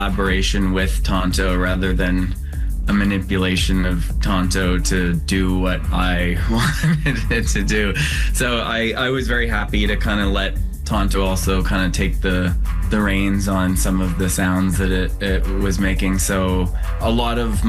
collaboration with Tonto rather than a manipulation of Tonto to do what I wanted it to do. So I was very happy to kind of let Tonto also kind of take the reins on some of the sounds that it was making. So a lot of